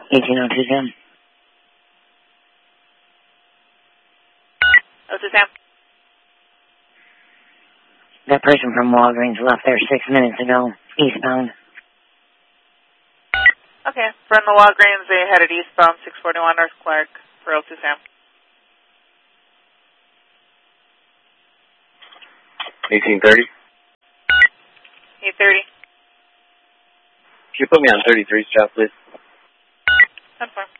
1802 Sam. Oh, this is Sam. That person from Walgreens left there 6 minutes ago, eastbound. Okay, from the Walgreens, they headed eastbound 641 North Clark for O2 Sam. 1830. 830. Can you put me on 33 stop, please? 10-4.